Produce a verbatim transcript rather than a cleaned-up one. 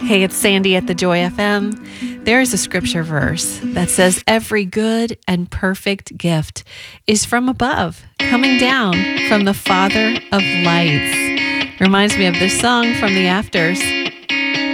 Hey, it's Sandy at the Joy F M. There is a scripture verse that says, every good and perfect gift is from above, coming down from the Father of lights. Reminds me of this song from the Afters.